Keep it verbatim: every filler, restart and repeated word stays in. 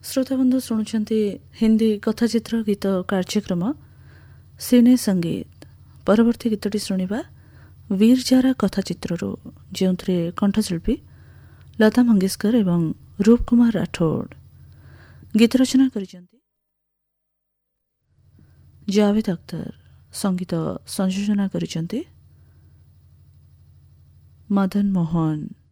ଶ୍ରୋତାବନ୍ଧୁ ଶୁଣୁଛନ୍ତି ହିନ୍ଦୀ କଥାଚିତ୍ର ଗୀତ କାର୍ଯ୍ୟକ୍ରମ ସିନେ ସଙ୍ଗୀତ। ପରବର୍ତ୍ତୀ ଗୀତଟି ଶୁଣିବା ବୀର ଜାରା କଥାଚିତ୍ରରୁ, ଯେଉଁଥିରେ କଣ୍ଠଶିଳ୍ପୀ ଲତା ମଙ୍ଗେଶକର ଏବଂ ରୂପ କୁମାର ରାଠୋଡ। ଗୀତ ରଚନା କରିଛନ୍ତି ଜାଭେଦ ଅଖତର, ସଙ୍ଗୀତ ସଂଯୋଜନା କରିଛନ୍ତି ମଦନ ମୋହନ।